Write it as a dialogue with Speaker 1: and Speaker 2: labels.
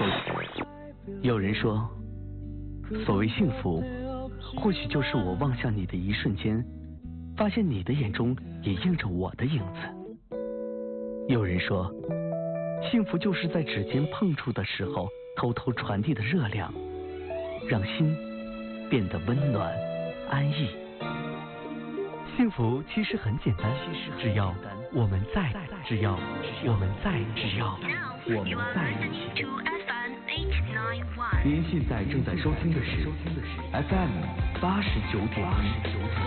Speaker 1: 说起。有人说，所谓幸福，或许就是我望向你的一瞬间，发现你的眼中也映着我的影子。有人说，幸福就是在指尖碰触的时候，偷偷传递的热量，让心变得温暖安逸。幸福其实很简单，只要我们在，只要我们在，只要我们在一起。您现在正在收听的是 FM 89.1。